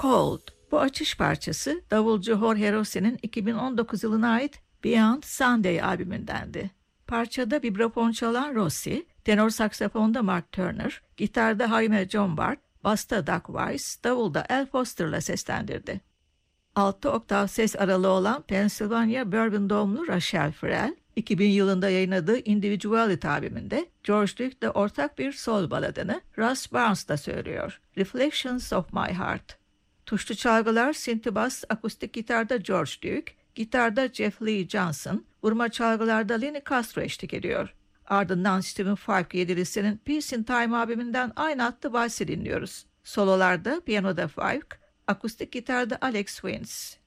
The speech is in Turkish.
Cold. Bu açış parçası davulcu Jorge Rossi'nin 2019 yılına ait Beyond Sunday albümündendi. Parçada vibrafon çalan Rossi, tenor saksafonda Mark Turner, gitarda Jaime John Bart, basta Doug Weiss, davulda Al Foster'la seslendirdi. 6 oktav ses aralığı olan Pennsylvania Bourbon doğumlu Rachel Ferrell, 2000 yılında yayınladığı Individuality albümünde George Duke'le ortak bir soul baladını Russ Barnes'da söylüyor. Reflections of My Heart. Tuşlu çalgılar synth-bass, akustik gitarda George Duke, gitarda Jeff Lee Johnson, vurma çalgılarda Lenny Castro eşlik ediyor. Ardından Stephen Falk yedilisinin Peace in Time albümünden aynı adlı valsi dinliyoruz. Sololarda piyanoda Falk, akustik gitarda Alex Wins.